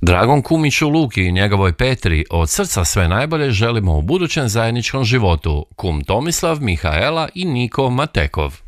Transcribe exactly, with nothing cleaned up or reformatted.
Dragom kumiću Luki i njegovoj Petri od srca sve najbolje želimo u budućem zajedničkom životu. Kum Tomislav, Mihaela i Niko Matekov.